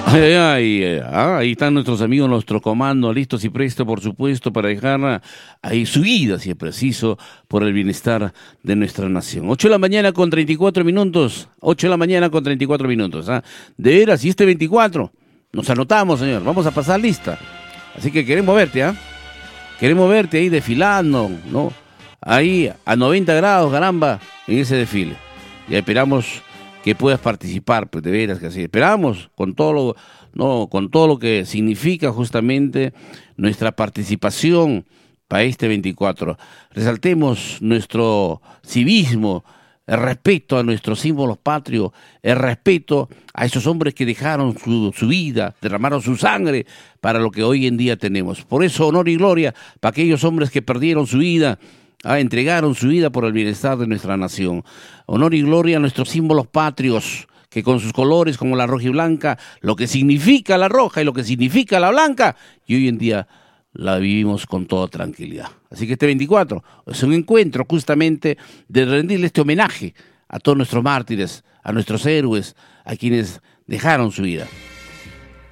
Ahí están nuestros amigos, nuestro comando, listos y prestos, por supuesto, para dejar ahí su vida, si es preciso, por el bienestar de nuestra nación. 8 de la mañana con 34 minutos. 8 de la mañana con 34 minutos. De veras, y este 24, nos anotamos, señor. Vamos a pasar lista. Así que queremos verte, Queremos verte ahí desfilando, ¿no? Ahí a 90 grados, caramba, en ese desfile. Y esperamos que puedas participar, pues de veras que así. Esperamos con todo lo que significa justamente nuestra participación para este 24. Resaltemos nuestro civismo, el respeto a nuestros símbolos patrios, el respeto a esos hombres que dejaron su vida, derramaron su sangre para lo que hoy en día tenemos. Por eso, honor y gloria para aquellos hombres que perdieron su vida, entregaron su vida por el bienestar de nuestra nación. Honor y gloria a nuestros símbolos patrios, que con sus colores como la roja y blanca, lo que significa la roja y lo que significa la blanca, y hoy en día la vivimos con toda tranquilidad. Así que este 24 es un encuentro justamente de rendirle este homenaje a todos nuestros mártires, a nuestros héroes, a quienes dejaron su vida.